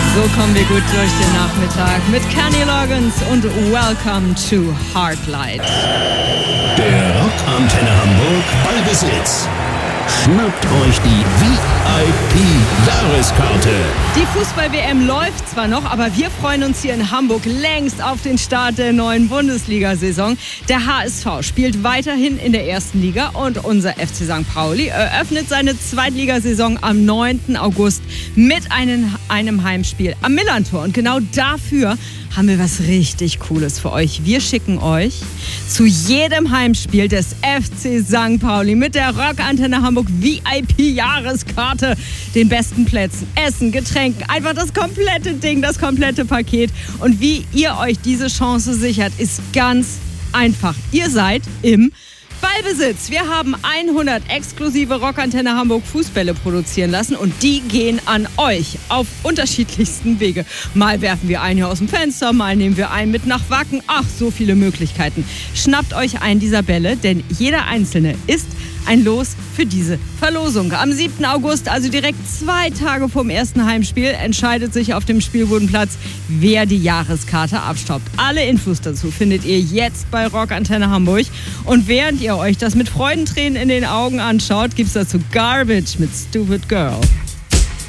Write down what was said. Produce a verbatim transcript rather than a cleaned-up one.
So kommen wir gut durch den Nachmittag mit Kenny Loggins und Welcome to Heartlight. Der Rockantenne Hamburg Ballbesitz. Schnappt euch die V I P-Jahreskarte. Die Fußball-W M läuft zwar noch, aber wir freuen uns hier in Hamburg längst auf den Start der neuen Bundesliga-Saison. Der H S V spielt weiterhin in der ersten Liga und unser F C Sankt Pauli eröffnet seine Zweitligasaison am neunten August mit einem, einem Heimspiel am Millantor. Und genau dafür haben wir was richtig Cooles für euch. Wir schicken euch zu jedem Heimspiel des F C Sankt Pauli mit der Rockantenne Hamburg V I P-Jahreskarte den besten Plätzen, Essen, Getränken, einfach das komplette Ding, das komplette Paket. Und wie ihr euch diese Chance sichert, ist ganz einfach. Ihr seid im Ballbesitz. Wir haben hundert exklusive Rockantenne Hamburg Fußbälle produzieren lassen und die gehen an euch auf unterschiedlichsten Wege. Mal werfen wir einen hier aus dem Fenster, mal nehmen wir einen mit nach Wacken. Ach, so viele Möglichkeiten. Schnappt euch einen dieser Bälle, denn jeder einzelne ist ein Los für diese Verlosung. Am siebten August, also direkt zwei Tage vorm ersten Heimspiel, entscheidet sich auf dem Spielbodenplatz, wer die Jahreskarte abstaubt. Alle Infos dazu findet ihr jetzt bei Rockantenne Hamburg. Und während ihr euch das mit Freudentränen in den Augen anschaut, gibt's dazu Garbage mit Stupid Girl.